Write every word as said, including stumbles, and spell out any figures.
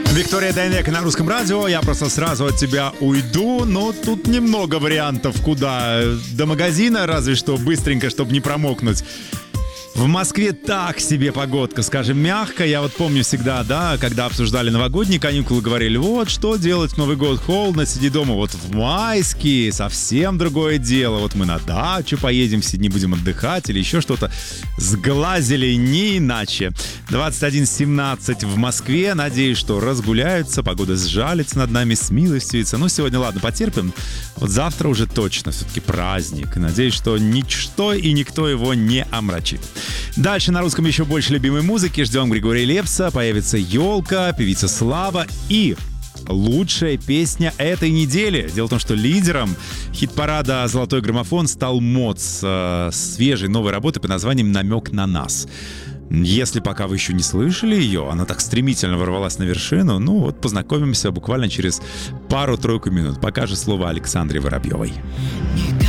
Виктория Дайнеко на Русском радио. Я просто сразу от тебя уйду, но тут немного вариантов, куда. До магазина, разве что быстренько, чтобы не промокнуть. В Москве так себе погодка, скажем, мягко. Я вот помню всегда, да, когда обсуждали новогодние каникулы, говорили, вот, что делать в Новый год, холодно, сиди дома. Вот в майские совсем другое дело. Вот мы на дачу поедем, все дни будем отдыхать или еще что-то. Сглазили не иначе. двадцать один семнадцать в Москве. Надеюсь, что разгуляются, погода сжалится над нами, смилостивится. Ну, сегодня, ладно, потерпим. Вот завтра уже точно все-таки праздник. Надеюсь, что ничто и никто его не омрачит. Дальше на русском еще больше любимой музыки. Ждем Григория Лепса, появится «Елка», певица Слава и лучшая песня этой недели. Дело в том, что лидером хит-парада «Золотой граммофон» стал МОД с свежей новой работой под названием «Намек на нас». Если пока вы еще не слышали ее, она так стремительно ворвалась на вершину, ну вот познакомимся буквально через пару-тройку минут. Пока же слово Александре Воробьевой.